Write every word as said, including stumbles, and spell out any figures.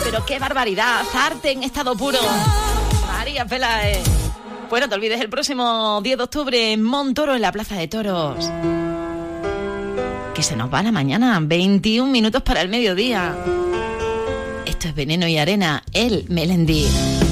Pero qué barbaridad, arte en estado puro. María Peláez. Pues no te olvides, el próximo diez de octubre en Montoro, en la Plaza de Toros. Que se nos va la mañana, veintiún minutos para el mediodía. Esto es Veneno y Arena, el Melendi.